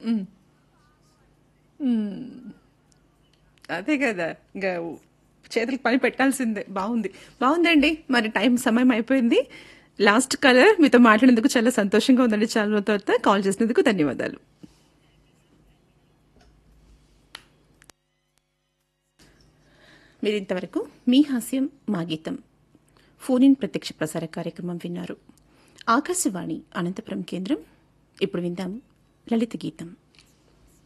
హ్మ్. హ్మ్. అదే గదా! ఇంక చేతులకి పని పెట్టాల్సిందే. బావుంది. బావుందండి. మరి సమయం అయిపోయింది. లాస్ట్ కలర్ మీతో మాట్లాడినందుకు చాలా సంతోషంగా ఉందండి. చాలా రోజుల తర్వాత కాల్ చేసినందుకు ధన్యవాదాలు. మీరింతవరకు మీ హాస్యం మా గీతం ఫోన్ ఇన్ ప్రత్యక్ష ప్రసార కార్యక్రమం విన్నారు. ఆకాశవాణి అనంతపురం కేంద్రం. ఇప్పుడు విందాం లలిత గీతం.